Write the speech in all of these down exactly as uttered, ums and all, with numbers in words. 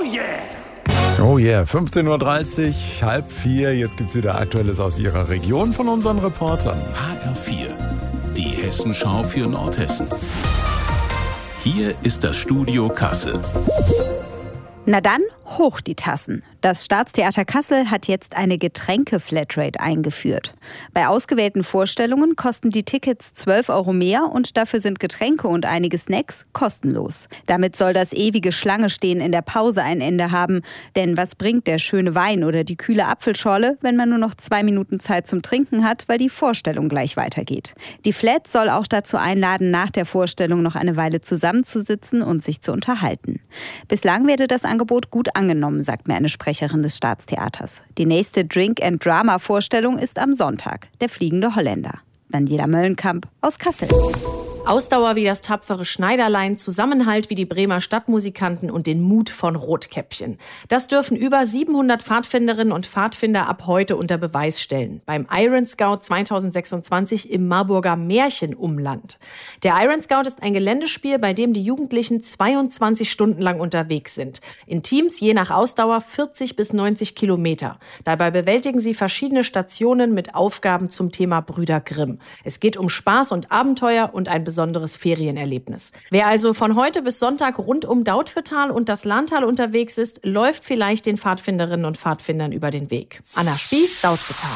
yeah! Oh yeah, fünfzehn Uhr dreißig, halb vier. Jetzt gibt's wieder Aktuelles aus Ihrer Region von unseren Reportern. H R vier, die Hessenschau für Nordhessen. Hier ist das Studio Kassel. Na dann, hoch die Tassen. Das Staatstheater Kassel hat jetzt eine Getränke-Flatrate eingeführt. Bei ausgewählten Vorstellungen kosten die Tickets zwölf Euro mehr und dafür sind Getränke und einige Snacks kostenlos. Damit soll das ewige Schlange-Stehen in der Pause ein Ende haben. Denn was bringt der schöne Wein oder die kühle Apfelschorle, wenn man nur noch zwei Minuten Zeit zum Trinken hat, weil die Vorstellung gleich weitergeht? Die Flat soll auch dazu einladen, nach der Vorstellung noch eine Weile zusammenzusitzen und sich zu unterhalten. Bislang werde das Angebot gut angenommen, sagt mir eine Sprecherin des Staatstheaters. Die nächste Drink-and-Drama-Vorstellung ist am Sonntag, der Fliegende Holländer. Daniela Möllenkamp aus Kassel. Ausdauer wie das tapfere Schneiderlein, Zusammenhalt wie die Bremer Stadtmusikanten und den Mut von Rotkäppchen. Das dürfen über siebenhundert Pfadfinderinnen und Pfadfinder ab heute unter Beweis stellen. Beim Iron Scout zweitausendsechsundzwanzig im Marburger Märchenumland. Der Iron Scout ist ein Geländespiel, bei dem die Jugendlichen zweiundzwanzig Stunden lang unterwegs sind. In Teams je nach Ausdauer vierzig bis neunzig Kilometer. Dabei bewältigen sie verschiedene Stationen mit Aufgaben zum Thema Brüder Grimm. Es geht um Spaß und Abenteuer und ein besonderes Ferienerlebnis. Wer also von heute bis Sonntag rund um Dautphetal und das Lahntal unterwegs ist, läuft vielleicht den Pfadfinderinnen und Pfadfindern über den Weg. Anna Spieß, Dautphetal.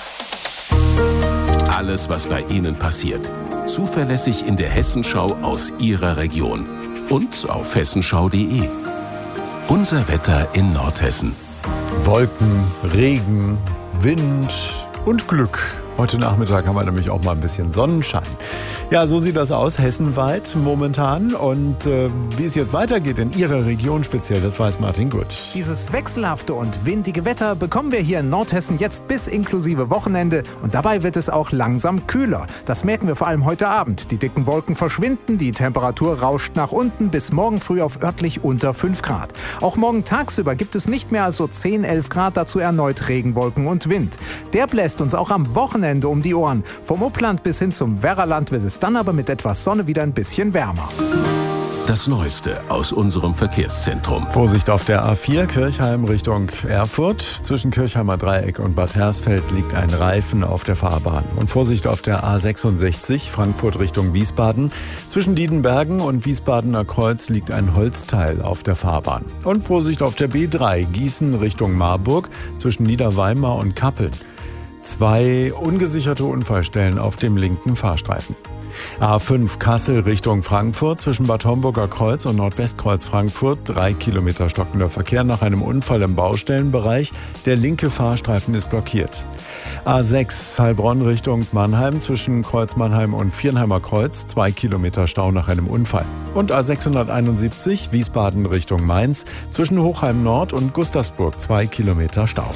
Alles, was bei Ihnen passiert. Zuverlässig in der Hessenschau aus Ihrer Region. Und auf hessenschau punkt de. Unser Wetter in Nordhessen. Wolken, Regen, Wind und Glück. Heute Nachmittag haben wir nämlich auch mal ein bisschen Sonnenschein. Ja, so sieht das aus, hessenweit momentan. Und äh, wie es jetzt weitergeht in Ihrer Region speziell, das weiß Martin Gut. Dieses wechselhafte und windige Wetter bekommen wir hier in Nordhessen jetzt bis inklusive Wochenende. Und dabei wird es auch langsam kühler. Das merken wir vor allem heute Abend. Die dicken Wolken verschwinden, die Temperatur rauscht nach unten bis morgen früh auf örtlich unter fünf Grad. Auch morgen tagsüber gibt es nicht mehr als so zehn, elf Grad, dazu erneut Regenwolken und Wind. Der bläst uns auch am Wochenende um die Ohren. Vom Upland bis hin zum Werraland wird es dann aber mit etwas Sonne wieder ein bisschen wärmer. Das Neueste aus unserem Verkehrszentrum. Vorsicht auf der A vier Kirchheim Richtung Erfurt. Zwischen Kirchheimer Dreieck und Bad Hersfeld liegt ein Reifen auf der Fahrbahn. Und Vorsicht auf der A sechsundsechzig Frankfurt Richtung Wiesbaden. Zwischen Diedenbergen und Wiesbadener Kreuz liegt ein Holzteil auf der Fahrbahn. Und Vorsicht auf der B drei Gießen Richtung Marburg zwischen Niederweimar und Kappeln. Zwei ungesicherte Unfallstellen auf dem linken Fahrstreifen. A fünf Kassel Richtung Frankfurt zwischen Bad Homburger Kreuz und Nordwestkreuz Frankfurt. Drei Kilometer stockender Verkehr nach einem Unfall im Baustellenbereich. Der linke Fahrstreifen ist blockiert. A sechs Heilbronn Richtung Mannheim zwischen Kreuz Mannheim und Viernheimer Kreuz. Zwei Kilometer Stau nach einem Unfall. Und A sechshunderteinundsiebzig Wiesbaden Richtung Mainz zwischen Hochheim Nord und Gustavsburg. Zwei Kilometer Stau.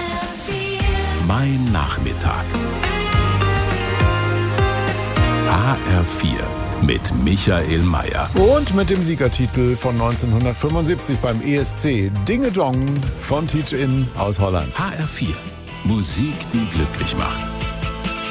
Mein Nachmittag. H R vier mit Michael Mayer. Und mit dem Siegertitel von neunzehnhundertfünfundsiebzig beim E S C Dinge Dong von Teach-In aus Holland. H R vier. Musik, die glücklich macht.